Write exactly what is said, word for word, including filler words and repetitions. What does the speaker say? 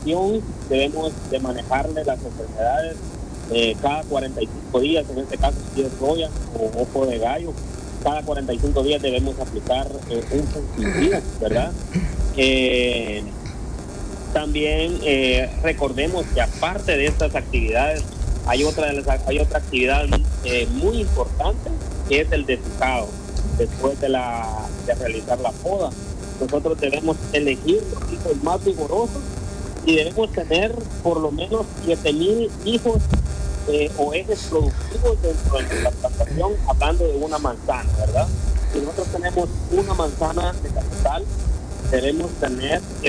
plantación debemos de manejarle las enfermedades eh, cada cuarenta y cinco días, en este caso si es roya o ojo de gallo, cada cuarenta y cinco días debemos aplicar eh, un fungicida, ¿verdad? Eh, también eh, recordemos que aparte de estas actividades, hay otra, de las, hay otra actividad eh, muy importante, que es el desicado, después de, la, de realizar la poda. Nosotros debemos elegir los hijos más vigorosos y debemos tener por lo menos siete mil hijos eh, o ejes productivos dentro de nuestra plantación, hablando de una manzana, ¿verdad? Si nosotros tenemos una manzana de capital, debemos tener